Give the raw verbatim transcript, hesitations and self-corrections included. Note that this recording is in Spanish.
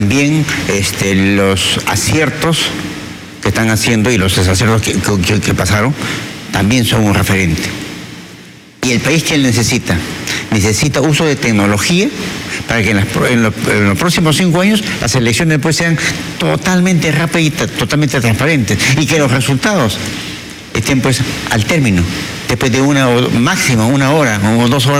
Bien, este, los aciertos que están haciendo y los desaciertos que, que, que pasaron también son un referente. Y el país, ¿qué necesita? Necesita uso de tecnología para que en, las, en, los, en los próximos cinco años las elecciones después sean totalmente rápidas y totalmente transparentes y que los resultados estén pues al término, después de una o máximo una hora o dos horas.